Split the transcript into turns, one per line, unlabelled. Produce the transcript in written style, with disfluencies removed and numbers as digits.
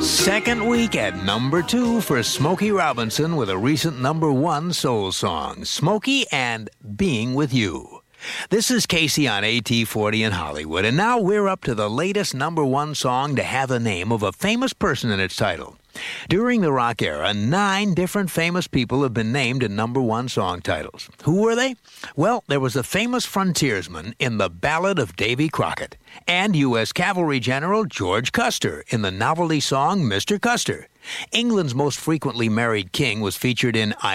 Second week at number 2 for Smokey Robinson with a recent number 1 soul song, Smokey and Being With You. This is Casey on AT40 in Hollywood, and now we're up to the latest number 1 song to have the name of a famous person in its title. During the rock era, 9 different famous people have been named in number 1 song titles. Who were they? Well, there was a famous frontiersman in The Ballad of Davy Crockett, and U.S. Cavalry General George Custer in the novelty song Mr. Custer. England's most frequently married king was featured in